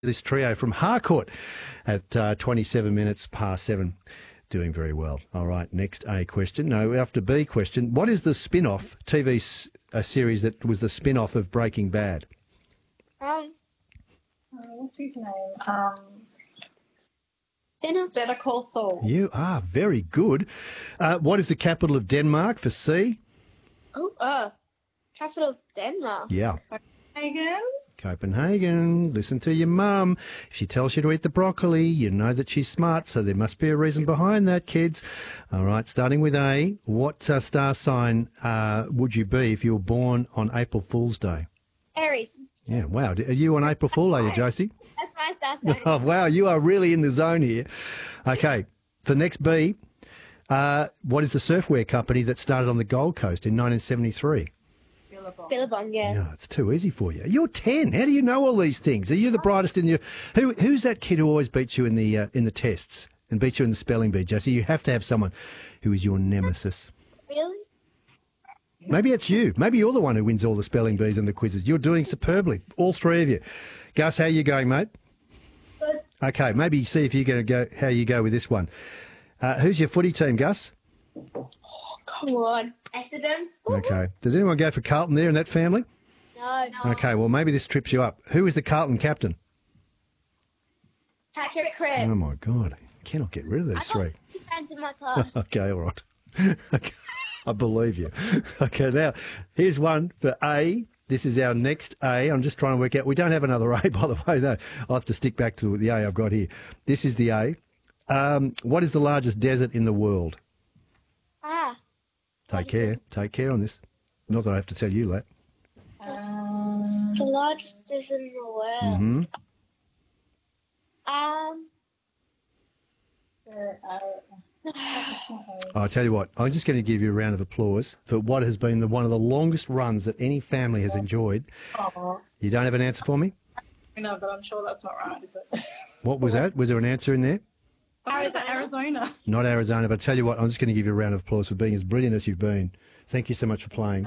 This trio from Harcourt at 27 minutes past 7. Doing very well. All right, next A question. No, after B question. What is the spin-off TV series that was the spin-off of Breaking Bad? What's his name? Better Call Saul. You are very good. What is the capital of Denmark for C? Capital of Denmark. Yeah. Again? Copenhagen. Listen to your mum. If she tells you to eat the broccoli, you know that she's smart, so there must be a reason behind that, kids. All right, starting with A, what star sign would you be if you were born on April Fool's Day? Aries. Yeah, wow. Are you on April Fool, are you, Josie? That's my star sign. Oh, wow, you are really in the zone here. Okay, for next B, what is the surfwear company that started on the Gold Coast in 1973? Billabong, yeah. Yeah, it's too easy for you. You're 10. How do you know all these things? Are you the brightest in your... Who's that kid who always beats you in the tests and beats you in the spelling bee, Josie? You have to have someone who is your nemesis. Really? Maybe it's you. Maybe you're the one who wins all the spelling bees and the quizzes. You're doing superbly, all three of you. Gus, how are you going, mate? Good. Okay, maybe see if you're going to go how you go with this one. Who's your footy team, Gus? Come on. Essendon? Okay. Does anyone go for Carlton there in that family? No. Okay, well, maybe this trips you up. Who is the Carlton captain? Patrick Crib. Oh, my God. I cannot get rid of these three. Friends in my class. Okay, all right. Okay, I believe you. Okay, now, here's one for A. This is our next A. I'm just trying to work out. We don't have another A, by the way, though. I'll have to stick back to the A I've got here. This is the A. What is the largest desert in the world? Take care. Take care on this. Not that I have to tell you that. The largest desert in the world. I'll tell you what, I'm just going to give you a round of applause for what has been one of the longest runs that any family has enjoyed. You don't have an answer for me? No, but I'm sure that's not right, is it? What was that? Was there an answer in there? Arizona. Not Arizona, but I tell you what, I'm just going to give you a round of applause for being as brilliant as you've been. Thank you so much for playing.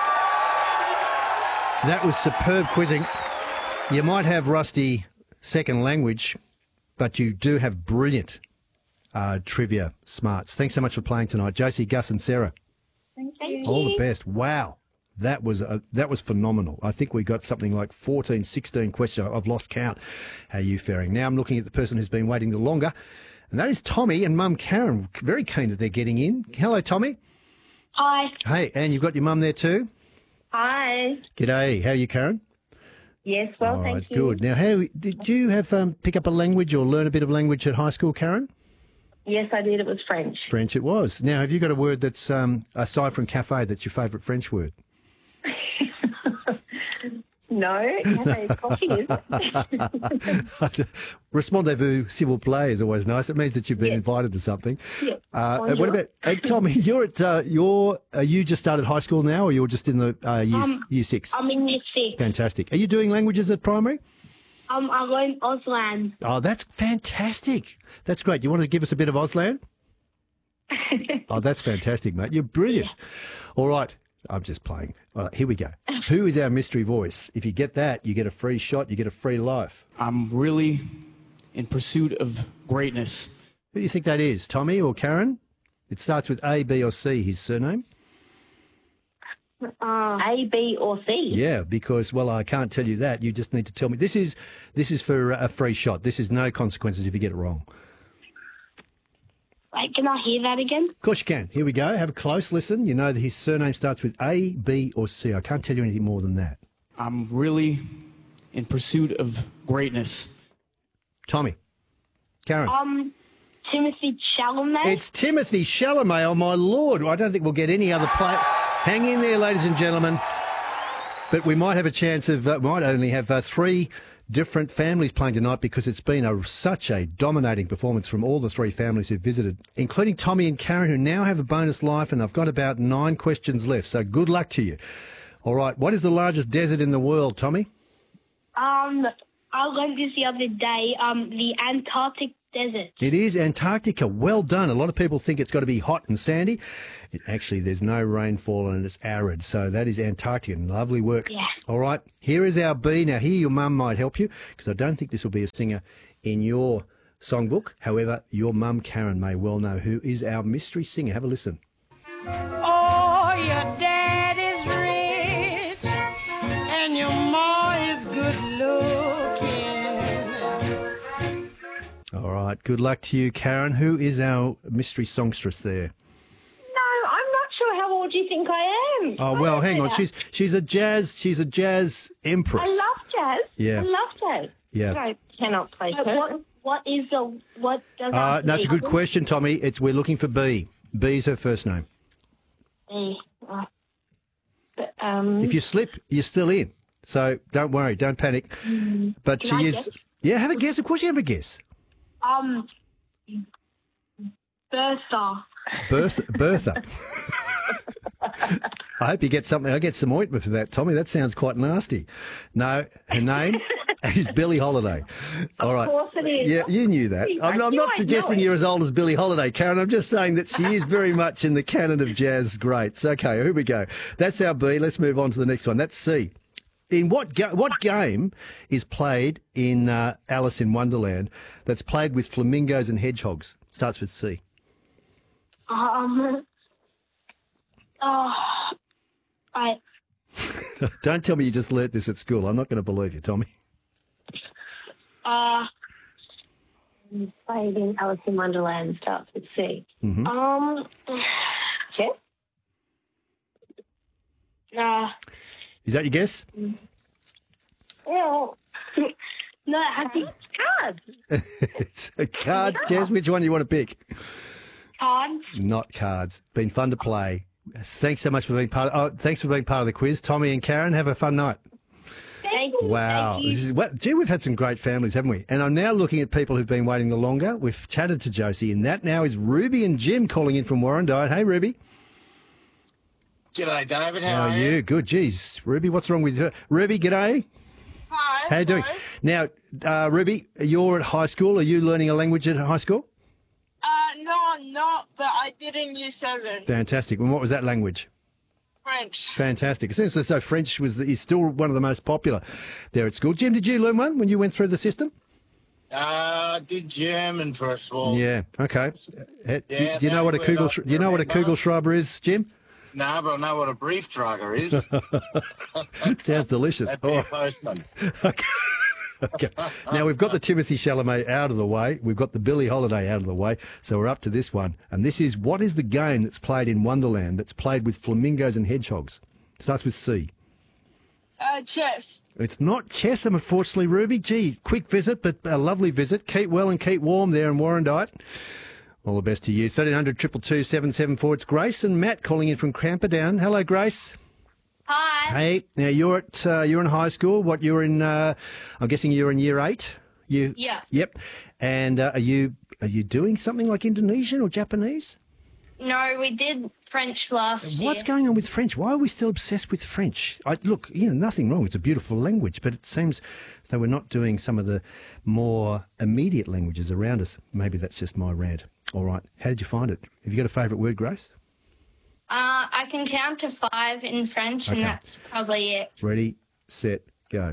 That was superb quizzing. You might have rusty second language, but you do have brilliant trivia smarts. Thanks so much for playing tonight. Josie, Gus and Sarah. Thank you. All the best. Wow. That was phenomenal. I think we got something like 14, 16 questions. I've lost count. How are you faring? Now I'm looking at the person who's been waiting the longer, and that is Tommy and Mum Karen. Very keen that they're getting in. Hello, Tommy. Hi. Hey, and you've got your mum there too? Hi. G'day. How are you, Karen? Yes, well, All right, thank you. good. Now, how did you have pick up a language or learn a bit of language at high school, Karen? Yes, I did. It was French. French it was. Now, have you got a word that's, aside from cafe, that's your favourite French word? No, cafe is coffee, is it? Rendezvous, s'il vous plaît is always nice. It means that you've been invited to something. Yes. What about Tommy? You're at you just started high school now, or you're just in the year 6? I'm in year 6. Fantastic. Are you doing languages at primary? I'm going Auslan. Oh, that's fantastic. That's great. You want to give us a bit of Auslan? Oh, that's fantastic, mate. You're brilliant. Yeah. All right. I'm just playing. All right, here we go. Who is our mystery voice? If you get that, you get a free shot, you get a free life. I'm really in pursuit of greatness. Who do you think that is, Tommy or Karen? It starts with A, B or C, his surname. A, B, or C? Yeah, because, well, I can't tell you that. You just need to tell me. This is for a free shot. This is no consequences if you get it wrong. Wait, can I hear that again? Of course you can. Here we go. Have a close listen. You know that his surname starts with A, B or C. I can't tell you anything more than that. I'm really in pursuit of greatness. Tommy. Karen. Timothy Chalamet. It's Timothy Chalamet, oh my Lord. I don't think we'll get any other player. Hang in there, ladies and gentlemen. But we might have a chance of, might only have 3 different families playing tonight because it's been such a dominating performance from all the 3 families who've visited, including Tommy and Karen, who now have a bonus life, and I've got about 9 questions left, so good luck to you. All right, what is the largest desert in the world, Tommy? I learned this the other day. The Antarctic desert. It is Antarctica. Well done. A lot of people think it's got to be hot and sandy. Actually, there's no rainfall and it's arid. So that is Antarctica. Lovely work. Yeah. All right. Here is our B. Now, here your mum might help you because I don't think this will be a singer in your songbook. However, your mum, Karen, may well know who is our mystery singer. Have a listen. Oh, your dad is rich and your ma is good looking. All right. Good luck to you, Karen. Who is our mystery songstress there? No, I'm not sure how old you think I am. Oh, well, hang on. She's a jazz empress. I love jazz. Yeah. I love jazz. Yeah. I cannot play it. What does that No, it's a good question, Tommy. We're looking for B. B's her first name. If you slip, you're still in. So don't worry, don't panic. But Can she I is. guess? Yeah, have a guess. Of course, you have a guess. Bertha. Bertha. I hope you get something. I get some ointment for that, Tommy. That sounds quite nasty. No, her name is Billie Holiday. All right. Of course it is. Yeah, you knew that. I'm not suggesting you're as old as Billie Holiday, Karen. I'm just saying that she is very much in the canon of jazz greats. Okay, here we go. That's our B. Let's move on to the next one. That's C. In what game is played in Alice in Wonderland that's played with flamingos and hedgehogs? Starts with C. Don't tell me you just learnt this at school. I'm not going to believe you, Tommy. Played in Alice in Wonderland starts with C. Chess? Is that your guess? Well, no, I think it's cards. It's cards, Jess. Which one do you want to pick? Cards. Not cards. Been fun to play. Thanks so much for being thanks for being part of the quiz. Tommy and Karen, have a fun night. Thank you. Wow. Thank you. Gee, we've had some great families, haven't we? And I'm now looking at people who've been waiting the longer. We've chatted to Josie, and that now is Ruby and Jim calling in from Warrandyte. Hey, Ruby. G'day, David. How are you? Good. Geez, Ruby, what's wrong with you? Ruby, g'day. Hi. How you doing? Now, Ruby, you're at high school. Are you learning a language at high school? No, I'm not, but I did in Year 7. Fantastic. And what was that language? French. Fantastic. It seems as though French is still one of the most popular there at school. Jim, did you learn one when you went through the system? Did German first of all. Yeah. Okay. Do Yeah, you know what a that went Kugel? You know what a Kugelschreiber is, Jim? No, but I know what a Brieftrager is. Sounds delicious. That'd be a postman. Okay. Now we've got the Timothy Chalamet out of the way. We've got the Billie Holiday out of the way. So we're up to this one. And this is, what is the game that's played in Wonderland that's played with flamingos and hedgehogs? Starts with C. Chess. It's not chess, unfortunately, Ruby. Gee, quick visit, but a lovely visit. Keep well and keep warm there in Warrandyte. All the best to you. 1300 222 774. It's Grace and Matt calling in from Camperdown. Hello, Grace. Hi. Hey, now you're in high school. What you're in? I'm guessing you're in year 8. Yeah. Yep. And are you doing something like Indonesian or Japanese? No, we did French last year. What's going on with French? Why are we still obsessed with French? Look, nothing wrong. It's a beautiful language, but it seems as though we're not doing some of the more immediate languages around us. Maybe that's just my rant. All right. How did you find it? Have you got a favourite word, Grace? I can count to 5 in French, and that's probably it. Ready, set, go.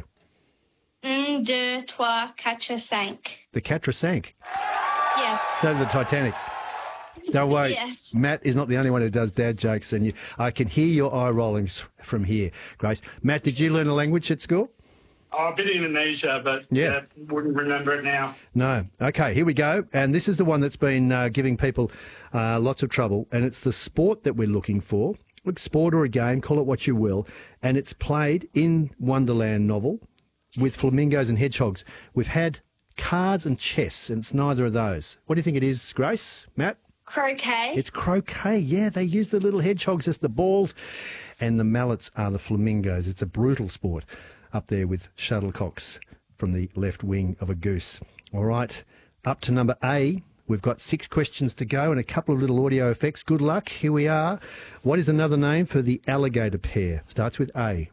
1, 2, 3, 4, 5. The Catra sank. Yeah. So did the Titanic. Don't worry, Yes. Matt is not the only one who does dad jokes, and I can hear your eye rolling from here, Grace. Matt, did you learn a language at school? Oh, a bit in Indonesia, but Yeah. wouldn't remember it now. No. Okay, here we go. And this is the one that's been giving people lots of trouble, and it's the sport that we're looking for. Look, sport or a game, call it what you will, and it's played in Wonderland novel with flamingos and hedgehogs. We've had cards and chess, and it's neither of those. What do you think it is, Grace? Matt? Croquet. It's croquet. Yeah, they use the little hedgehogs as the balls, and the mallets are the flamingos. It's a brutal sport up there with shuttlecocks from the left wing of a goose. All right, up to number A. We've got 6 questions to go and a couple of little audio effects. Good luck. Here we are. What is another name for the alligator pair? Starts with A.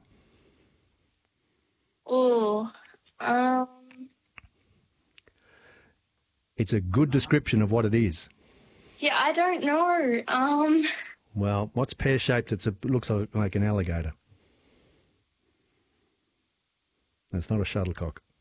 Ooh. It's a good description of what it is. Yeah, I don't know. Well, what's pear-shaped? It looks like an alligator. It's not a shuttlecock.